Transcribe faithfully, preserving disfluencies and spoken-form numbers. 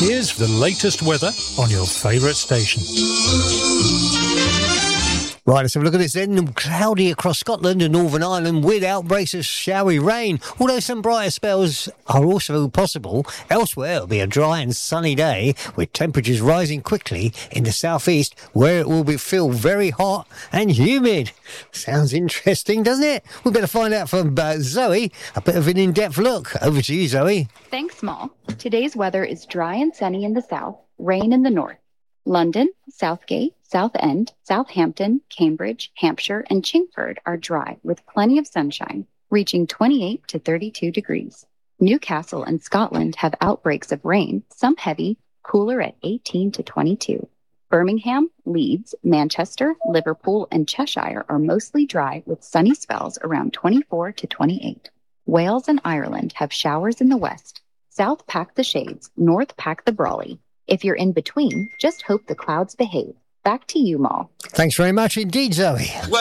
Here's the latest weather on your favourite station. Right, let's have a look at this then. Cloudy across Scotland and Northern Ireland with outbreaks of showery rain. Although some brighter spells are also possible, elsewhere it'll be a dry and sunny day with temperatures rising quickly in the southeast where it will be feel very hot and humid. Sounds interesting, doesn't it? We better find out from uh, Zoe. A bit of an in-depth look. Over to you, Zoe. Thanks, Mal. Today's weather is dry and sunny in the south, rain in the north. London, Southgate, Southend, Southampton, Cambridge, Hampshire, and Chingford are dry with plenty of sunshine, reaching twenty-eight to thirty-two degrees. Newcastle and Scotland have outbreaks of rain, some heavy, cooler at eighteen to twenty-two. Birmingham, Leeds, Manchester, Liverpool, and Cheshire are mostly dry with sunny spells around twenty-four to twenty-eight. Wales and Ireland have showers in the west. South pack the shades, north pack the brawly. If you're in between, just hope the clouds behave. Back to you, Mal. Thanks very much indeed, Zoe.